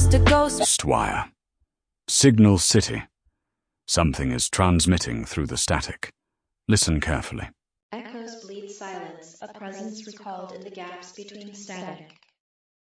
just a ghost. Ghostwire. Signal City. Something is transmitting through the static. Listen carefully. Echoes bleed silence, a presence recalled in the gaps between static.